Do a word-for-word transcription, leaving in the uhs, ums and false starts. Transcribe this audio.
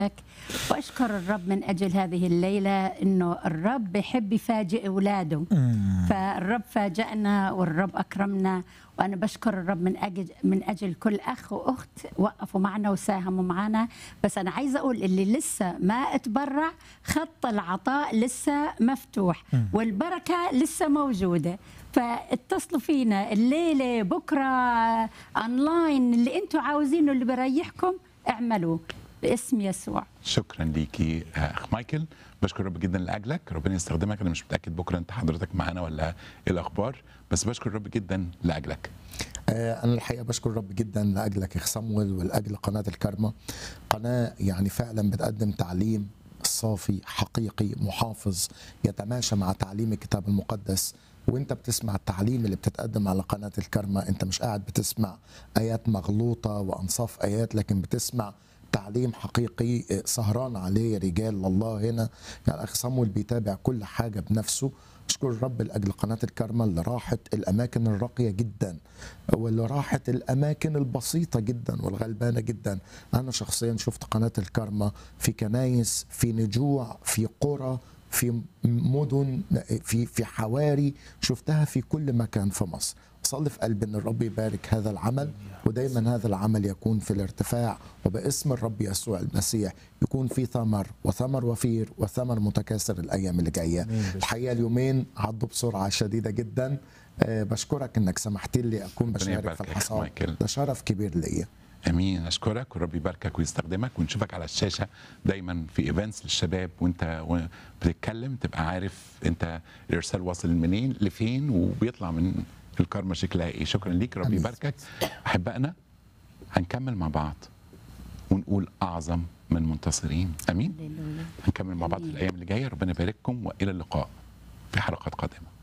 وأشكر الرب من أجل هذه الليلة إنه الرب يحب يفاجئ أولاده. فالرب فاجأنا والرب أكرمنا، وأنا بشكر الرب من أجل من أجل كل أخ وأخت وقفوا معنا وساهموا معنا. بس أنا عايزة أقول اللي لسه ما اتبرع، خط العطاء لسه مفتوح والبركة لسه موجودة. فاتصلوا فينا الليلة بكرة أونلاين، اللي أنتوا عاوزينه اللي بريحكم اعملوا باسم يسوع. شكرا ليكي اخ مايكل، بشكر رب جدا لاجلك، ربنا يستخدمك. انا مش متاكد بكره انت حضرتك معانا ولا ايه الاخبار، بس بشكر رب جدا لاجلك. أنا الحقيقة بشكر رب جدا لأجلك يا صمويل ولأجل قناة الكرمة. قناة يعني فعلا بتقدم تعليم صافي حقيقي محافظ يتماشى مع تعليم الكتاب المقدس. وانت بتسمع التعليم اللي بتتقدم على قناة الكرمة، انت مش قاعد بتسمع آيات مغلوطة وأنصاف آيات، لكن بتسمع تعليم حقيقي سهران عليه رجال الله هنا. يعني الأخ صمويل بيتابع كل حاجة بنفسه. أشكر الرب لأجل قناة الكرمة اللي راحت الأماكن الراقية جدا، واللي راحت الأماكن البسيطة جدا والغلبانة جدا. أنا شخصيا شفت قناة الكرمة في كنايس، في نجوع، في قرى، في مدن، في في حواري، شفتها في كل مكان في مصر. صلي في قلبي ان الرب يبارك هذا العمل، ودايما هذا العمل يكون في الارتفاع، وباسم الرب يسوع المسيح يكون في ثمر وثمر وفير وثمر متكاثر الايام اللي جايه. الحقيقه اليومين عدوا بسرعه شديده جدا. أه بشكرك انك سمحت لي اكون بشارك في الحصاد، ده شرف كبير ليا. امين. اشكرك ورب يباركك ويستخدمك، ونشوفك على الشاشه دايما في ايفنتس للشباب، وانت بتتكلم تبقى عارف انت الارسال واصل منين لفين وبيطلع من الكرمة شكلها ايه. شكرا ليك، رب يباركك. احبائنا هنكمل مع بعض ونقول اعظم من منتصرين. امين. هنكمل مع بعض في الايام اللي جايه. ربنا يبارككم والى اللقاء في حلقات قادمه.